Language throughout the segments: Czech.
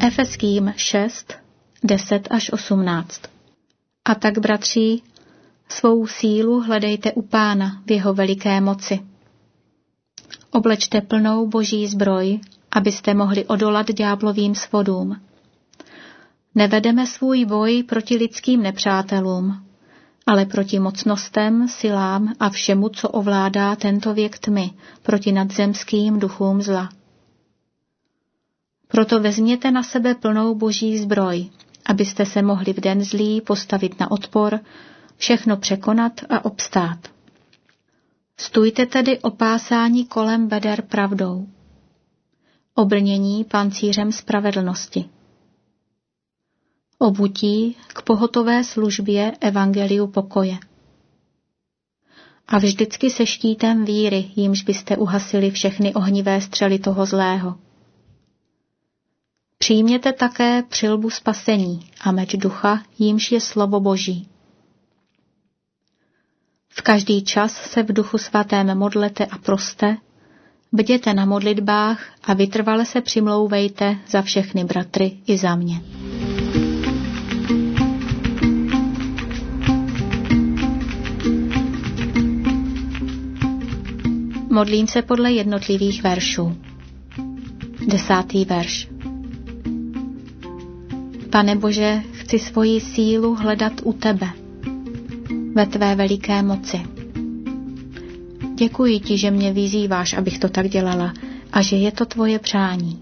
Efeským 6, 10 až 18. A tak, bratři, svou sílu hledejte u Pána v jeho veliké moci. Oblečte plnou boží zbroj, abyste mohli odolat ďáblovým svodům. Nevedeme svůj boj proti lidským nepřátelům, ale proti mocnostem, silám a všemu, co ovládá tento věk tmy, proti nadzemským duchům zla. Proto vezměte na sebe plnou boží zbroj, abyste se mohli v den zlý postavit na odpor, všechno překonat a obstát. Stůjte tedy opásáni kolem beder pravdou, obrnění pancířem spravedlnosti, obutí k pohotové službě evangeliu pokoje. A vždycky se štítem víry, jímž byste uhasili všechny ohnivé střely toho zlého. Přijměte také přilbu spasení a meč ducha, jímž je slovo Boží. V každý čas se v duchu svatém modlete a proste, bděte na modlitbách a vytrvale se přimlouvejte za všechny bratry i za mě. Modlím se podle jednotlivých veršů. 10. verš. Pane Bože, chci svoji sílu hledat u tebe, ve tvé veliké moci. Děkuji ti, že mě vyzýváš, abych to tak dělala a že je to tvoje přání.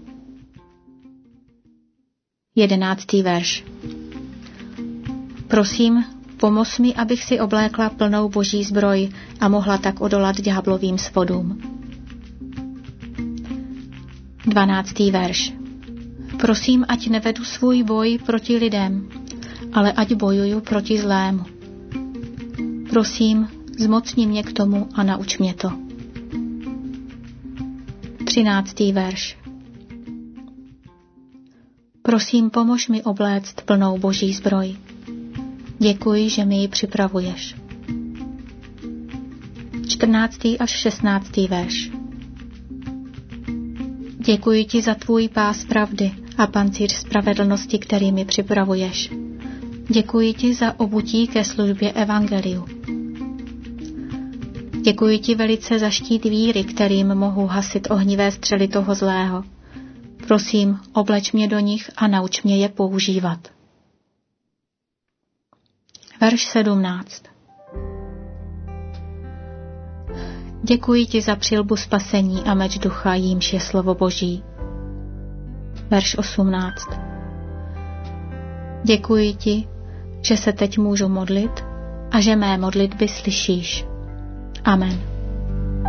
11. verš. Prosím, pomoz mi, abych si oblékla plnou boží zbroj a mohla tak odolat ďáblovým svodům. 12. verš. Prosím, ať nevedu svůj boj proti lidem, ale ať bojuju proti zlému. Prosím, zmocni mě k tomu a nauč mě to. 13. verš. Prosím, pomož mi obléct plnou boží zbroj. Děkuji, že mi ji připravuješ. 14. až 16. verš. Děkuji ti za tvůj pás pravdy a pancíř spravedlnosti, který mi připravuješ. Děkuji ti za obutí ke službě evangeliu. Děkuji ti velice za štít víry, kterým mohu hasit ohnivé střely toho zlého. Prosím, obleč mě do nich a nauč mě je používat. Verš 17. Děkuji ti za přilbu spasení a meč ducha, jímž je slovo Boží. Verš 18. Děkuji ti, že se teď můžu modlit a že mé modlitby slyšíš. Amen.